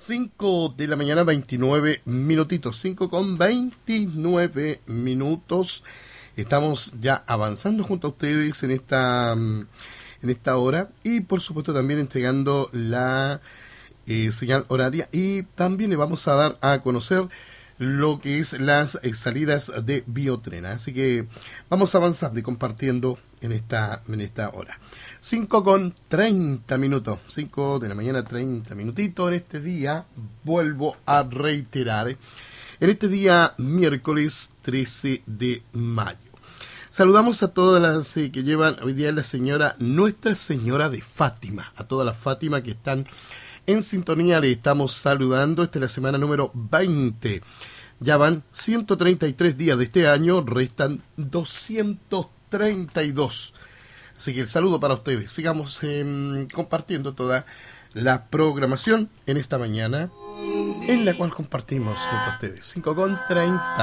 5 de la mañana, 29 minutitos, 5 con 29 minutos. Estamos ya avanzando junto a ustedes en esta hora y por supuesto también entregando la señal horaria, y también le vamos a dar a conocer lo que es las salidas de Biotren. Así que vamos avanzando y compartiendo en esta hora. 5 con 30 minutos, 5 de la mañana, 30 minutitos. En este día, vuelvo a reiterar, en este día miércoles 13 de mayo. Saludamos a todas las que llevan hoy día Nuestra Señora de Fátima, a todas las Fátimas que están en sintonía. Le estamos saludando. Esta es la semana número 20. Ya van 133 días de este año, restan 232. Así que el saludo para ustedes. Sigamos compartiendo toda la programación en esta mañana, en la cual compartimos junto a ustedes. 5 con 30.